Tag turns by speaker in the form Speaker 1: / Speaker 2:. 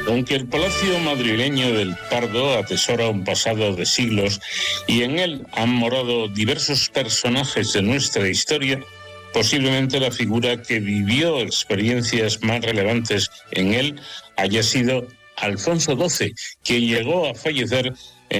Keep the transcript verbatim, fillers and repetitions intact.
Speaker 1: Aunque el palacio madrileño del Pardo atesora un pasado de siglos y en él han morado diversos personajes de nuestra historia, posiblemente la figura que vivió experiencias más relevantes en él haya sido Alfonso doce, que llegó a fallecer